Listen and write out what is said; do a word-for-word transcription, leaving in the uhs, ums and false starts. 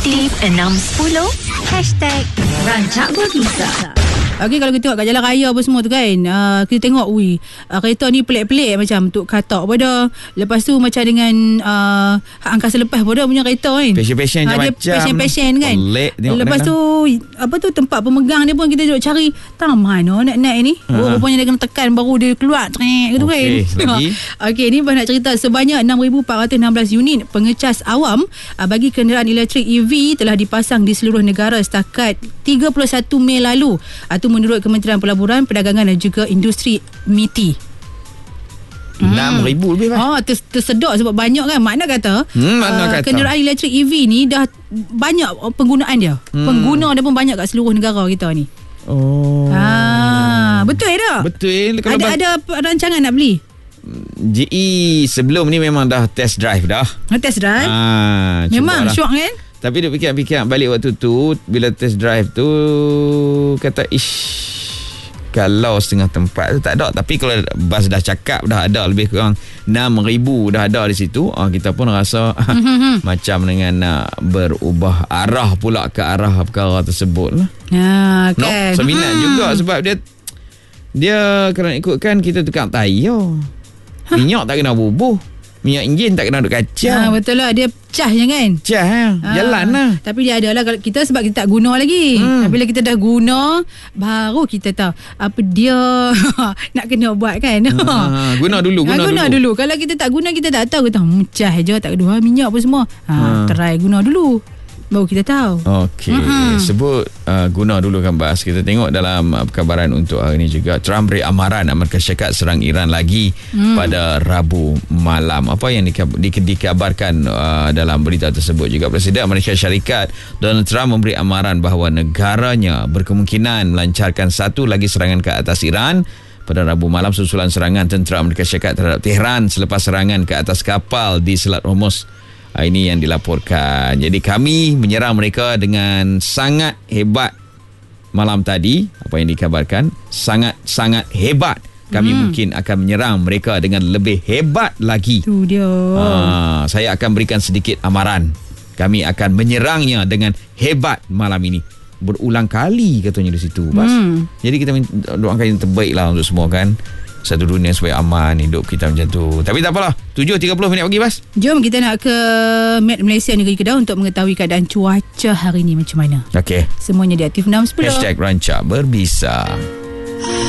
Aktif enam sepuluh Hashtag Rancak Berbisa. Okey, kalau kita tengok kat jalan raya apa semua tu kan, uh, kita tengok ui uh, kereta ni pelik-pelik macam untuk katak pada. Lepas tu macam dengan uh, hak angkasa lepas pada punya kereta kan, Passion-passion uh, dia macam passion-passion kan. Lepas tu apa tu tempat pemegang dia pun kita duduk cari tak mana nak naik ni. uh-huh. Oh, rupanya dia kena tekan baru dia keluar trek gitu okay, kan. Okey, ni nak cerita sebanyak enam ribu empat ratus enam belas unit pengecas awam uh, bagi kenderaan elektrik E V telah dipasang di seluruh negara setakat tiga puluh satu Mei lalu. Uh, Itu menurut Kementerian Pelaburan, Perdagangan dan juga Industri M I T I. enam ribu lebih Oh, ter, tersedok sebab banyak kan. Makna kata, hmm, makna uh, kata kenderaan elektrik E V ni dah banyak penggunaan dia. Hmm. Pengguna dia pun banyak kat seluruh negara kita ni. Oh. Ha, betul tak? Betul. Kalau ada, ada rancangan nak beli? J E sebelum ni memang dah test drive dah. Ha, test drive? Ha, memang syok kan? Tapi dia fikir-fikir balik waktu tu, bila test drive tu kata ish, kalau setengah tempat tu tak ada. Tapi kalau bas dah cakap dah ada lebih kurang enam ribu dah ada di situ, ah, kita pun rasa macam dengan nak berubah arah pula ke arah perkara tersebut lah. Ya, no, kan. Seminat hmm. juga sebab dia dia kalau ikutkan kita tukang tayar. Ha? Minyak tak kena bubuh. Minyak enjin tak kena duk kacau. Ha, betul lah. Dia cah je kan. Cah ha. Jalan lah. Tapi dia ada lah kalau kita sebab kita tak guna lagi. Hmm. Bila kita dah guna, baru kita tahu apa dia nak kena buat kan. Ha, guna dulu. Guna, ha, guna dulu. dulu. Kalau kita tak guna, kita tak tahu. Kita tahu cah je tak kena minyak apa semua. Ha, ha. Try guna dulu. Baru kita tahu. Okey. Mm-hmm. Sebut uh, guna dulu kan Bas. Kita tengok dalam uh, perkabaran untuk hari ini juga. Trump beri amaran Amerika Syarikat serang Iran lagi mm. pada Rabu malam. Apa yang dikab- di- dikabarkan uh, dalam berita tersebut juga. Presiden Amerika Syarikat Donald Trump memberi amaran bahawa negaranya berkemungkinan melancarkan satu lagi serangan ke atas Iran pada Rabu malam susulan serangan tentera Amerika Syarikat terhadap Tehran selepas serangan ke atas kapal di Selat Hormuz. Ini yang dilaporkan. Jadi kami menyerang mereka dengan sangat hebat malam tadi. Apa yang dikabarkan, sangat-sangat hebat. Kami hmm. mungkin akan menyerang mereka dengan lebih hebat lagi. Itu dia. Ha, saya akan berikan sedikit amaran. Kami akan menyerangnya dengan hebat malam ini. Berulang kali katanya di situ, Bas. Hmm. Jadi kita doakan yang terbaik lah untuk semua kan. Satu dunia supaya aman, hidup kita macam tu. Tapi tak apalah, tujuh tiga puluh minit pagi, Bas. Jom kita nak ke Met Malaysia Negeri Kedah untuk mengetahui keadaan cuaca hari ni macam mana. Okey. Semuanya di Aktif enam sepuluh. Hashtag Rancak Berbisa.